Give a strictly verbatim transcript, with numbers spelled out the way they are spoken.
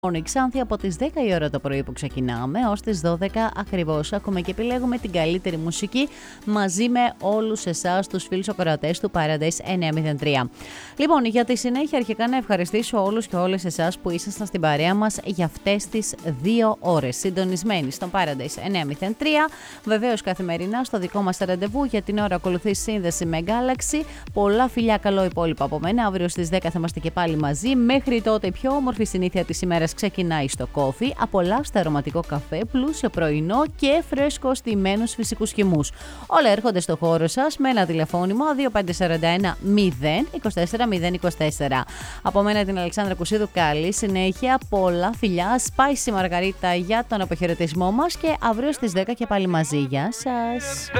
Η Ξάνθη από τις δέκα η ώρα το πρωί που ξεκινάμε ως τις δώδεκα ακριβώς ακούμε και επιλέγουμε την καλύτερη μουσική μαζί με όλους εσάς τους φίλους ακροατές του Paradise εννιακόσια τρία. Λοιπόν, για τη συνέχεια αρχικά να ευχαριστήσω όλους και όλες εσάς που ήσασταν στην παρέα μας για αυτές τις δύο ώρες συντονισμένοι στον Paradise εννιακόσια τρία. Βεβαίως καθημερινά στο δικό μας ραντεβού. Για την ώρα ακολουθεί σύνδεση με Galaxy. Πολλά φιλιά, καλό υπόλοιπο από μένα. Αύριο στις δέκα θα είμαστε και πάλι μαζί. Μέχρι τότε η πιο όμορφη συνήθεια της ημέρας ξεκινάει στο κόφι. Απολαύστε αρωματικό καφέ, πλούσιο πρωινό και φρέσκο στημένους φυσικούς χυμούς. Όλα έρχονται στο χώρο σας με ένα τηλεφώνημα δύο πέντε τέσσερα ένα μηδέν είκοσι τέσσερα μηδέν είκοσι τέσσερα. Από μένα την Αλεξάνδρα Κουσίδου, καλή συνέχεια, πολλά φιλιά, spicy μαργαρίτα για τον αποχαιρετισμό μας και αύριο στις δέκα και πάλι μαζί. Γεια σας!